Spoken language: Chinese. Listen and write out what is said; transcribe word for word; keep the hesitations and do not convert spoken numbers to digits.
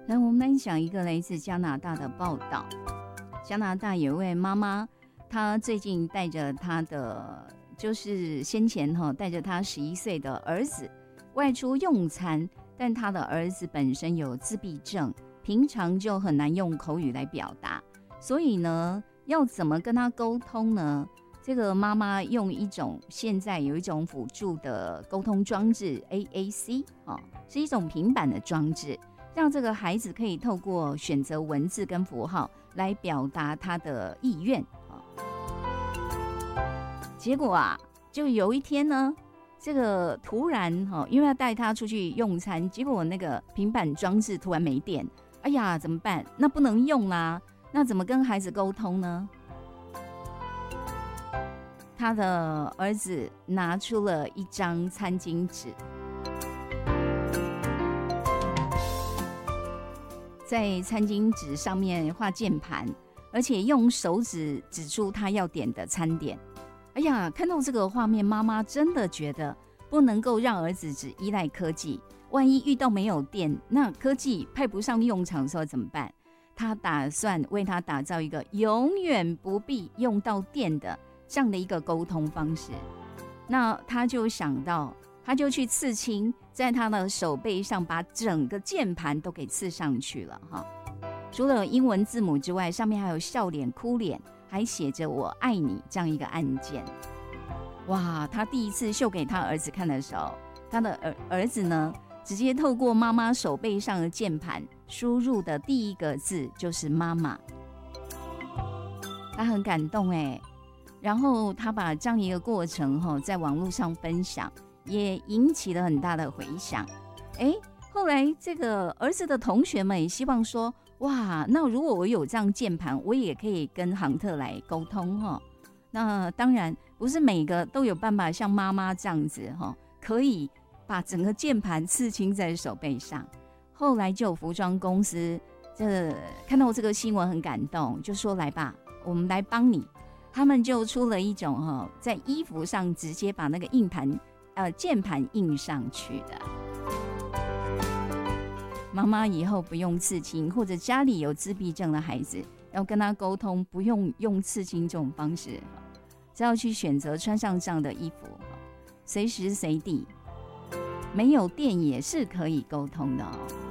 来，我们来讲一个来自加拿大的报道。加拿大有一位妈妈，她最近带着她的，就是先前哈带着她十一岁的儿子外出用餐，但她的儿子本身有自闭症，平常就很难用口语来表达，所以呢，要怎么跟他沟通呢？这个妈妈用一种现在有一种辅助的沟通装置 A A C、哦、是一种平板的装置，让这个孩子可以透过选择文字跟符号来表达他的意愿、哦、结果啊，就有一天呢，这个突然、哦、因为要带他出去用餐，结果那个平板装置突然没电，哎呀，怎么办？那不能用啦，那怎么跟孩子沟通呢？他的儿子拿出了一张餐巾纸，在餐巾纸上面画键盘，而且用手指指出他要点的餐点。哎呀，看到这个画面，妈妈真的觉得不能够让儿子只依赖科技，万一遇到没有电，那科技派不上用场的时候怎么办？他打算为他打造一个永远不必用到电的这样的一个沟通方式。那他就想到，他就去刺青，在他的手背上把整个键盘都给刺上去了哈。除了有英文字母之外，上面还有笑脸、哭脸，还写着我爱你这样一个按键。哇，他第一次秀给他儿子看的时候，他的儿儿子呢，直接透过妈妈手背上的键盘输入的第一个字就是妈妈。他很感动哎，然后他把这样一个过程、哦、在网络上分享，也引起了很大的回响。哎，后来这个儿子的同学们也希望说，哇，那如果我有这样键盘，我也可以跟航特来沟通、哦、那当然不是每个都有办法像妈妈这样子、哦、可以把整个键盘刺青在手背上。后来就有服装公司这看到这个新闻很感动，就说来吧，我们来帮你。他们就出了一种、哦、在衣服上直接把那个硬盘呃键盘印上去的。妈妈以后不用刺青，或者家里有自闭症的孩子要跟他沟通，不用用刺青这种方式，只要去选择穿上这样的衣服，随时随地没有电也是可以沟通的哦。